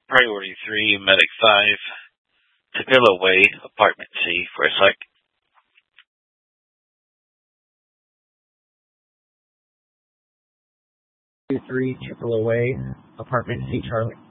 Priority 3, Medic 5, Tupelo Way, Apartment C for a sec. Three Tupelo Way, Apartment C, Charlie.